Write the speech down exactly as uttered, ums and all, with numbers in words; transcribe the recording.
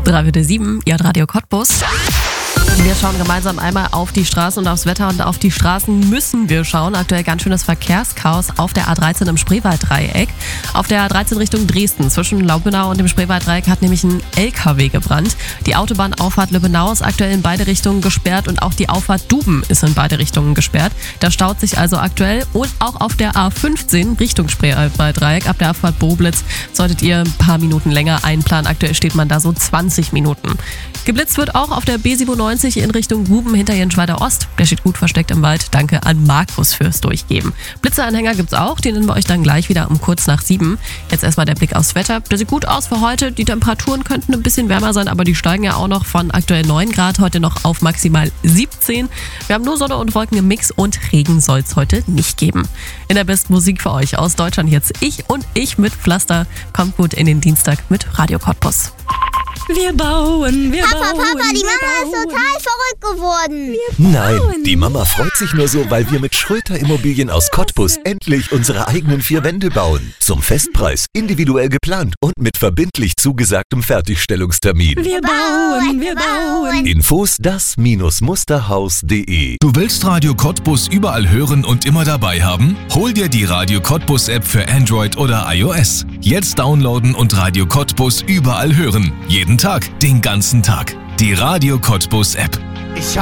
drei Uhr sieben, ihr Radio Cottbus. Wir schauen gemeinsam einmal auf die Straßen und aufs Wetter, und auf die Straßen müssen wir schauen. Aktuell ganz schönes Verkehrschaos auf der A dreizehn im Spreewalddreieck. Auf der A dreizehn Richtung Dresden zwischen Laubenau und dem Spreewalddreieck hat nämlich ein L K W gebrannt. Die Autobahnauffahrt Lübbenau ist aktuell in beide Richtungen gesperrt und auch die Auffahrt Duben ist in beide Richtungen gesperrt. Da staut sich also aktuell, und auch auf der A fünfzehn Richtung Spreewalddreieck ab der Abfahrt Boblitz solltet ihr ein paar Minuten länger einplanen. Aktuell steht man da so zwanzig Minuten. Geblitzt wird auch auf der B siebenundneunzig in Richtung Guben hinter Jenschweider Ost. Der steht gut versteckt im Wald. Danke an Markus fürs Durchgeben. Blitzeanhänger gibt's auch, die nennen wir euch dann gleich wieder um kurz nach sieben. Jetzt erstmal der Blick aufs Wetter. Der sieht gut aus für heute. Die Temperaturen könnten ein bisschen wärmer sein, aber die steigen ja auch noch von aktuell neun Grad heute noch auf maximal siebzehn. Wir haben nur Sonne und Wolken im Mix, und Regen soll es heute nicht geben. In der besten Musik für euch aus Deutschland jetzt Ich und Ich mit Pflaster. Kommt gut in den Dienstag mit Radio Cottbus. Wir bauen, wir Papa, bauen. Papa, die wir Mama bauen. ist total verrückt geworden. Nein, die Mama freut sich nur so, weil wir mit Schröter Immobilien aus Cottbus endlich unsere eigenen vier Wände bauen. Zum Festpreis, individuell geplant und mit verbindlich zugesagtem Fertigstellungstermin. Wir bauen, wir bauen. Infos das Musterhaus punkt de. Du willst Radio Cottbus überall hören und immer dabei haben? Hol dir die Radio Cottbus App für Android oder iOS. Jetzt downloaden und Radio Cottbus überall hören. Jeden Tag, den ganzen Tag. Die Radio Cottbus App.